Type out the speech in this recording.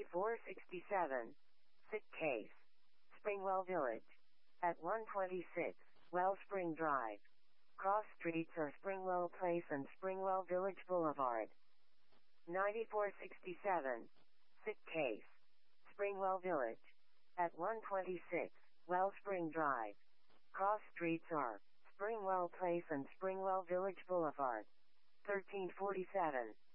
9467. Sick case. Springwell Village. At 126, Wellspring Drive. Cross streets are Springwell Place and Springwell Village Boulevard. 9467. Sick case. Springwell Village. At 126, Wellspring Drive. Cross streets are Springwell Place and Springwell Village Boulevard. 1347.